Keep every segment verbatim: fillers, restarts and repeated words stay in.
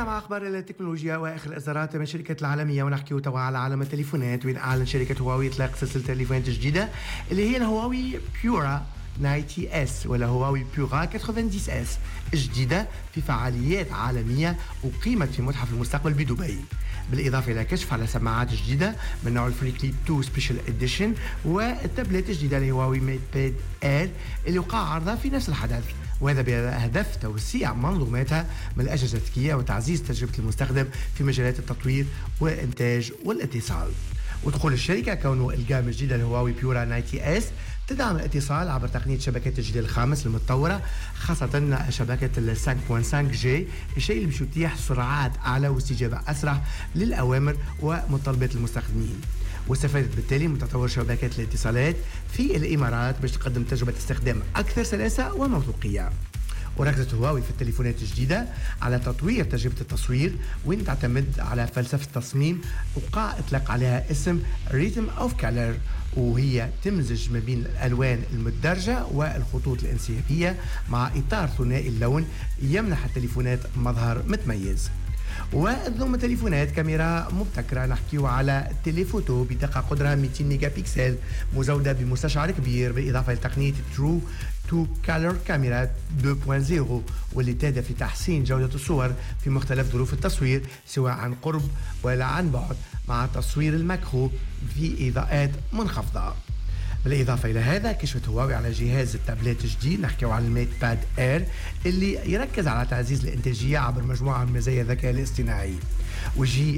رجعنا مع أخبار التكنولوجيا وآخر الإصدارات من شركة العالمية، ونحكي توا على عالم التليفونات، وين أعلن شركة هواوي إطلاق سلسلة تليفونات جديدة اللي هي الهواوي بيورا تسعين اس ولا هواوي بيورا تسعين اس جديدة في فعاليات عالمية أقيمت في متحف المستقبل بدبي، بالإضافة إلى كشف على سماعات جديدة من نوع الفري كليب اثنين سبيشال اديشن والتابلت الجديدة لهواوي ميت باد اير اللي وقع عرضها في نفس الحدث، وهذا بهدف توسيع منظوماتها من الأجهزة الذكية وتعزيز تجربة المستخدم في مجالات التطوير والإنتاج والاتصال. ودخول الشركة كونه الجام الجديدة لهواوي بيورا تسعين اس تدعم الاتصال عبر تقنية شبكة الجيل الخامس المتطورة، خاصة شبكة ال خمسة فاصلة خمسة جي، الشيء اللي باش يتيح سرعات أعلى واستجابة أسرع للأوامر ومطالبات المستخدمين. واستفادت بالتالي من تطور شبكات الاتصالات في الإمارات باش تقدم تجربة استخدام أكثر سلاسة وموثوقية. وركزت هواوي في التليفونات الجديدة على تطوير تجربة التصوير، وين تعتمد على فلسفة تصميم وقع اطلق عليها اسم Rhythm of Color، وهي تمزج ما بين الألوان المدرجة والخطوط الانسيابية مع إطار ثنائي اللون يمنح التليفونات مظهر متميز. وضم تليفونات كاميرا مبتكرة، نحكيو على تيليفوتو بدقة قدرة مئتين ميجا بكسل مزودة بمستشعر كبير، بالإضافة لتقنية ترو تو كالر كاميرا اثنين فاصلة صفر واللي تهدف في تحسين جودة الصور في مختلف ظروف التصوير سواء عن قرب ولا عن بعد، مع تصوير الماكرو في إضاءات منخفضة. بالإضافة إلى هذا كشفت هواوي على جهاز التابلت الجديد، نحكيو على الميت باد اير اللي يركز على تعزيز الإنتاجية عبر مجموعة من مزايا الذكاء الاصطناعي. ويجي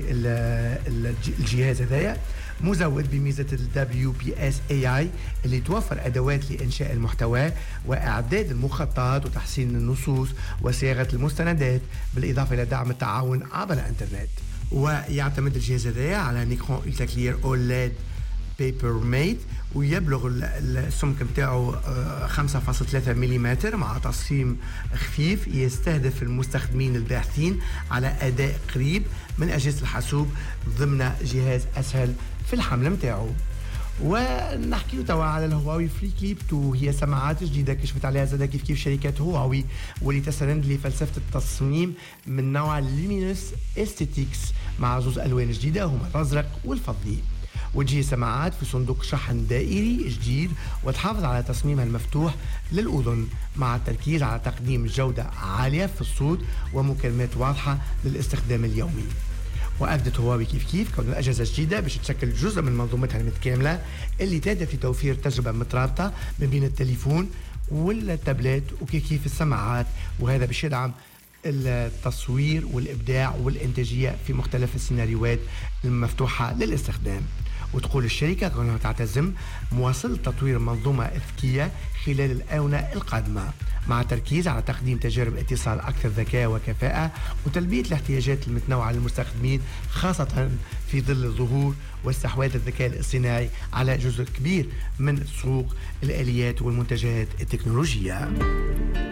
الجهاز هذايا مزود بميزة ال دبليو بي إس إيه آي اللي توفر أدوات لإنشاء المحتوى وإعداد المخططات وتحسين النصوص وصياغة المستندات، بالإضافة إلى دعم التعاون عبر الإنترنت. ويعتمد الجهاز هذايا على نيكرون ألترا كلير أوليد بيبر ميت، ويبلغ السمك نتاعو خمسة فاصلة ثلاثة ملم مع تصميم خفيف يستهدف المستخدمين الباحثين على أداء قريب من أجهزة الحاسوب ضمن جهاز أسهل في الحمل نتاعو. ونحكي توا على الهواوي فري كليب اثنين، هي سماعات جديدة كشفت عليها زادا كيف كيف شركة هواوي، واللي تستند لفلسفة التصميم من نوع لومينوس استيتيكس مع زوز ألوان جديدة هما الأزرق والفضي. وتجي سماعات في صندوق شحن دائري جديد وتحافظ على تصميمها المفتوح للأذن، مع التركيز على تقديم جودة عالية في الصوت ومكالمات واضحة للاستخدام اليومي. وأكدت هواوي كيف كيف كون الأجهزة الجديدة باش تشكل جزء من منظومتها المتكاملة اللي تهدف في توفير تجربة مترابطة ما بين التليفون والتابلت وكيف كيف السماعات، وهذا باش يدعم التصوير والإبداع والإنتاجية في مختلف السيناريوهات المفتوحة للاستخدام. وتقول الشركة أنها تعتزم مواصلة تطوير منظومة ذكية خلال الآونة القادمة، مع التركيز على تقديم تجارب اتصال أكثر ذكاء وكفاءة وتلبية الاحتياجات المتنوعة للمستخدمين، خاصة في ظل ظهور واستحواذ الذكاء الاصطناعي على جزء كبير من سوق الآليات والمنتجات التكنولوجية.